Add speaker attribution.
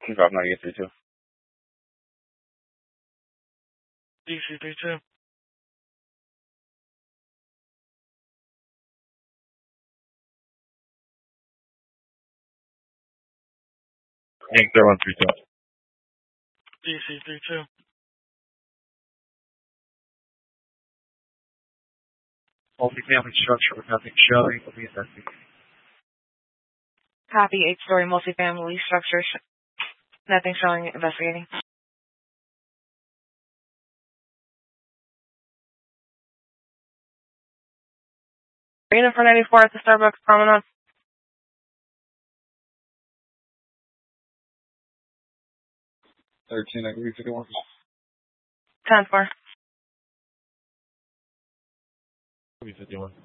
Speaker 1: Drop 9832.
Speaker 2: DC32.
Speaker 1: Inc. 3132.
Speaker 2: DC32.
Speaker 1: Multifamily structure with nothing showing will be investigated.
Speaker 3: Copy, 8-story multifamily structure. Nothing showing, investigating. Unit 494 at the Starbucks Promenade.
Speaker 1: 13, I agree, 51.
Speaker 3: 10-4.
Speaker 1: 51.